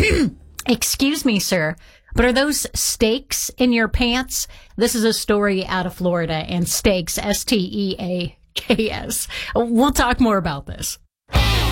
Excuse me, sir, but are those steaks in your pants? This is a story out of Florida, and steaks, S-T-E-A-K-S. We'll talk more about this.